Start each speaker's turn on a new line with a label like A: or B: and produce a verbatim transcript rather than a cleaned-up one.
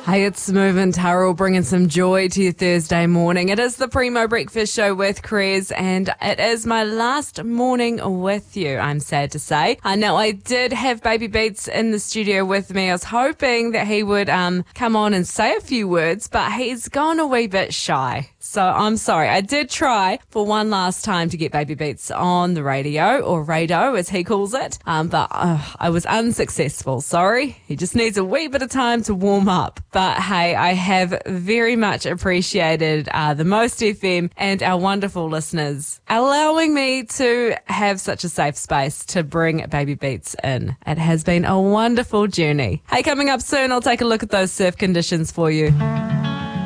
A: Hey, it's Smooth and Turrell bringing some joy to your Thursday morning. It is the Primo Breakfast Show with Chris, and it is my last morning with you, I'm sad to say. I know I did have Baby Beats in the studio with me. I was hoping that he would um come on and say a few words, but he's gone a wee bit shy. So I'm sorry. I did try for one last time to get Baby Beats on the radio, or radio as he calls it, um, but uh, I was unsuccessful. Sorry. He just needs a wee bit of time to warm up. But hey, I have very much appreciated uh, the Most F M and our wonderful listeners allowing me to have such a safe space to bring Baby Beats in. It has been a wonderful journey. Hey, coming up soon, I'll take a look at those surf conditions for you.